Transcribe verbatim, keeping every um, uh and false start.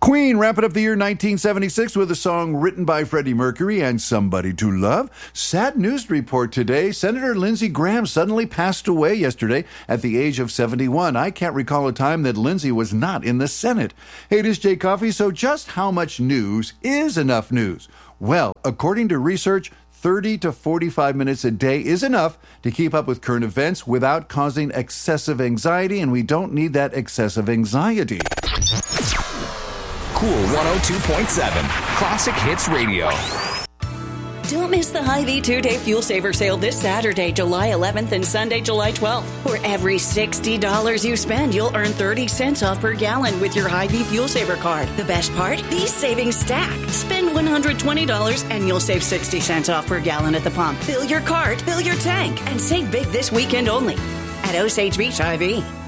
Queen wrapping up the year nineteen seventy-six with a song written by Freddie Mercury and Somebody to Love. Sad news to report today. Senator Lindsey Graham suddenly passed away yesterday at the age of seventy-one. I can't recall a time that Lindsey was not in the Senate. Hey, it is Jay Coffey. So just how much news is enough news? Well, according to research, thirty to forty-five minutes a day is enough to keep up with current events without causing excessive anxiety, and we don't need that excessive anxiety. Cool one oh two point seven, Classic Hits Radio. Don't miss the Hy-Vee two-day fuel saver sale this Saturday, July eleventh and Sunday, July twelfth. For every sixty dollars you spend, you'll earn thirty cents off per gallon with your Hy-Vee fuel saver card. The best part? These savings stack. Spend one hundred twenty dollars and you'll save sixty cents off per gallon at the pump. Fill your cart, fill your tank, and save big this weekend only at Osage Beach Hy-Vee.